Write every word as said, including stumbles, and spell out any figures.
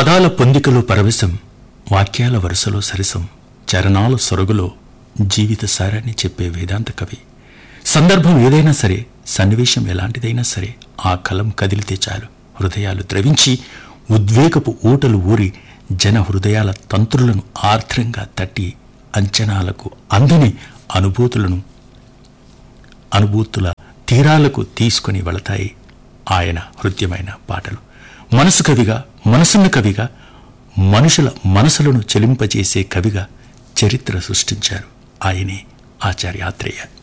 పదాల పొందికలో పరవశం, వాక్యాల వరుసలో సరసం, చరణాల సొరగులో జీవిత సారాన్ని చెప్పే వేదాంత కవి. సందర్భం ఏదైనా సరే, సన్నివేశం ఎలాంటిదైనా సరే, ఆ కలం కదిలితే చాలు హృదయాలు ద్రవించి ఉద్వేగపు ఊటలు ఊరి జన హృదయాల తంత్రులను ఆర్ద్రంగా తట్టి అంచనాలకు అందని అనుభూతులను అనుభూతుల తీరాలకు తీసుకుని వెళతాయి ఆయన హృద్యమైన పాటలు. మనసు కవిగా, మనసున్న కవిగా, మనుషుల మనసులను చెలింపజేసే కవిగా చరిత్ర సృష్టించారు ఆయనే ఆచార్య ఆత్రేయ.